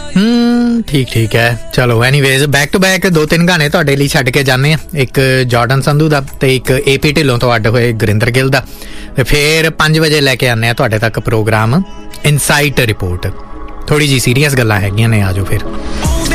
ठीक ठीक है। चलो एनीवेज बैक टू बैक 2-3 गाने तुहाडे लई छड्ड के जाने आ। एक जॉर्डन संधू दा ते एक AP ढिल्लों तो अड्ड होए गुरिंदर गिल दा ते फिर 5 वजे लैके आने आ तुहाडे तक प्रोग्राम इनसाइट रिपोर्ट। थोड़ी जी सीरियस गल्लां हैगियां ने, आजो फिर।